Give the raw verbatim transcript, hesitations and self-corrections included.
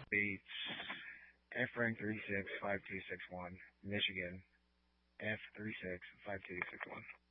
States, F rank three six five two six one. Michigan, F three six five two six one.